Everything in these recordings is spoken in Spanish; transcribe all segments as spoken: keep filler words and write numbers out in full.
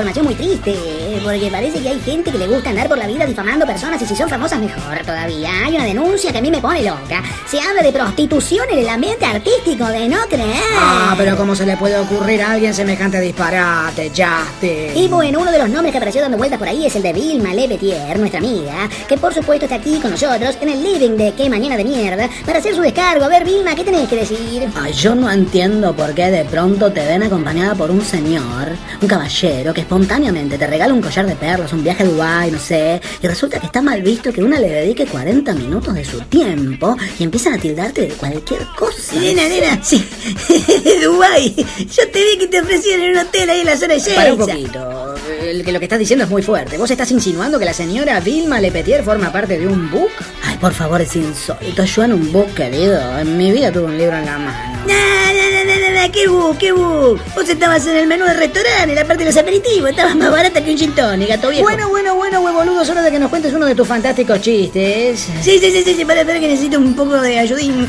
información muy triste, porque parece que hay gente que le gusta andar por la vida difamando personas y si son famosas mejor todavía. Hay una denuncia que a mí me pone loca. Se habla de prostitución en el ambiente artístico, de no creer. Ah, pero ¿cómo se le puede ocurrir a alguien semejante disparate, Justin? Y bueno, uno de los nombres que apareció dando vueltas por ahí es el de Vilma Lepetier, nuestra amiga, que por supuesto está aquí con nosotros en el living de Qué Mañana de Mierda para hacer su descargo. A ver, Vilma, ¿qué tenés que decir? Ay, yo no entiendo por qué de pronto te ven acompañada por un señor, un caballero, que espontáneamente te regala un collar de perlas, un viaje a Dubái, no sé, y resulta que está mal visto que una le dedique cuarenta minutos de su tiempo y empiezan a tildarte de cualquier cosa. Nena, nena, sí, Dubái, yo te vi que te ofrecían en un hotel ahí en la zona de Seiza. Para un poquito, el que lo que estás diciendo es muy fuerte. ¿Vos estás insinuando que la señora Vilma Lepetier forma parte de un book? Ay, por favor, es insólito. Yo en un book, querido, en mi vida tuve un libro en la mano. No, no, no, no, no, qué book, qué book. Vos estabas en el menú del restaurante, en la parte de los aperitivos, estabas más barata que un gin tonic, gato viejo. Bueno, bueno, bueno, huevoludo, es hora de que nos cuentes uno de tus fantásticos chistes. Sí, sí, sí, sí, sí, para, para que necesito un poco de ayudín.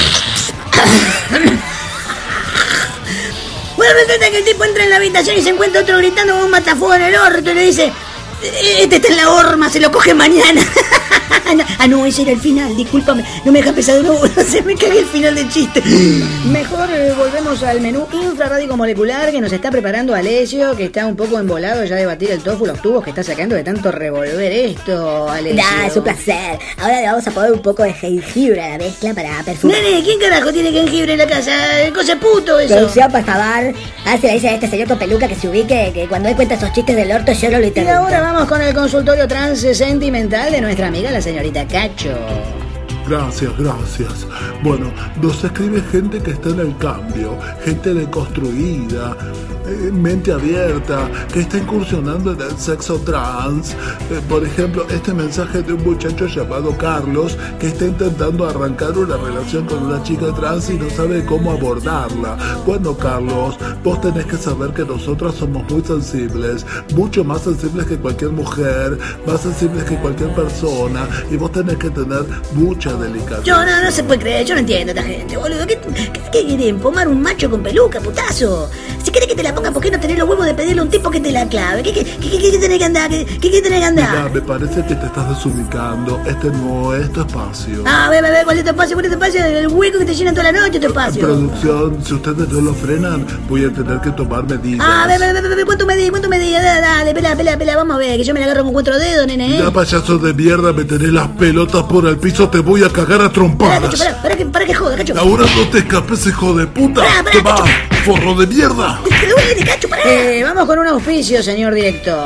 Bueno, resulta que el tipo entra en la habitación y se encuentra otro gritando con un matafuego en el orto y le dice: este está en la horma, se lo coge mañana. Ah, no, ese era el final, discúlpame, no me deja pesado, no, no se me cague el final del chiste. Mejor eh, volvemos al menú infrarrádico molecular que nos está preparando Alessio, que está un poco embolado ya de batir el tofu, los tubos que está sacando de tanto revolver esto, Alessio. Nah, es un placer. Ahora le vamos a poner un poco de jengibre a la mezcla para perfumar. Nene, ¿quién carajo tiene jengibre en la casa? Cosa puto eso. Producción, por favor. Ah, se le dice a este señor con peluca que se ubique, que cuando él cuenta esos chistes del orto yo no lo Y interrumpo. ahora vamos con el consultorio trans sentimental de nuestra amiga la señorita Cacho. Gracias, gracias. Bueno, nos escribe gente que está en el cambio, gente deconstruida, eh, mente abierta, que está incursionando en el sexo trans. Eh, por ejemplo, este mensaje de un muchacho llamado Carlos que está intentando arrancar una relación con una chica trans y no sabe cómo abordarla. Bueno, Carlos, vos tenés que saber que nosotras somos muy sensibles, mucho más sensibles que cualquier mujer, más sensibles que cualquier persona, y vos tenés que tener mucha delicadeza. Yo no, no se puede creer, yo no entiendo a esta gente, boludo. ¿Qué, qué, qué quieren? ¿Pomar un macho con peluca, putazo? Si querés que te la ponga, ¿por qué no tenés los huevos de pedirle a un tipo que te la clave? ¿Qué, qué, qué, qué, qué tenés que andar? ¿Qué, qué, qué tenés que andar? Mira, me parece que te estás desubicando. Este no es tu espacio. Ah, a ver, a ver, ¿cuál es tu espacio? ¿Cuál es tu espacio? El hueco que te llena toda la noche, tu espacio. Producción, si ustedes no lo frenan, voy a tener que tomar medidas. Ah, a ver, a ver, a ver, ¿cuánto medís? ¿Cuánto medís? Dale, dale, pela, pela, pela, vamos a ver, que yo me la agarro con cuatro dedos, nene, ¿eh? Ya, payaso de mierda, me tenés las pelotas por el piso, te voy a cagar a Pará, trompadas. Cacho, pará, pará que, pará que joda, Cacho. Ahora no te escapes, hijo de puta. Pará, pará, Te va, Cacho. forro de mierda. Te duele, Cacho, pará. Eh, vamos con un auspicio, señor director.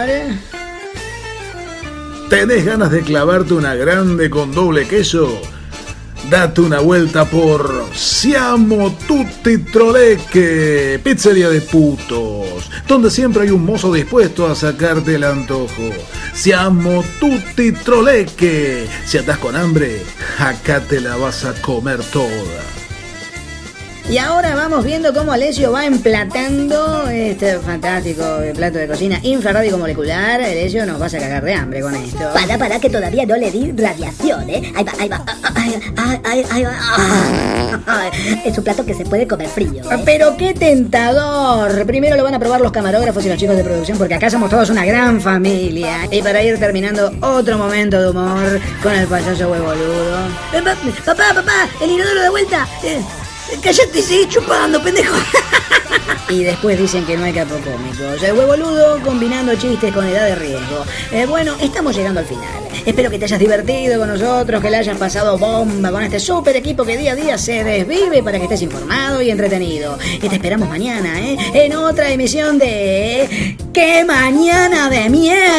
¿Tenés ganas de clavarte una grande con doble queso? Date una vuelta por Siamo Tutti Troleque, pizzería de putos, donde siempre hay un mozo dispuesto a sacarte el antojo. Siamo Tutti Troleque. Si andás con hambre, acá te la vas a comer toda. Y ahora vamos viendo cómo Alessio va emplatando este fantástico plato de cocina infrarrádico molecular. Alessio, nos vas a cagar de hambre con esto. Pará, pará, que todavía no le di radiación, ¿eh? Ahí va, ahí va. Ay, ay, ay, ay, ay. Es un plato que se puede comer frío, ¿eh? Pero qué tentador. Primero lo van a probar los camarógrafos y los chicos de producción, porque acá somos todos una gran familia. Y para ir terminando, otro momento de humor con el payaso huevoludo. Eh, pa- Papá, papá, el inodoro de vuelta. Eh, Callate y seguí chupando, pendejo. Y después dicen que no hay capocómicos. El huevoludo combinando chistes con edad de riesgo. Eh, bueno, estamos llegando al final. Espero que te hayas divertido con nosotros, que la hayas pasado bomba con este súper equipo que día a día se desvive para que estés informado y entretenido. Y te esperamos mañana, ¿eh? En otra emisión de... ¡Qué mañana de mierda!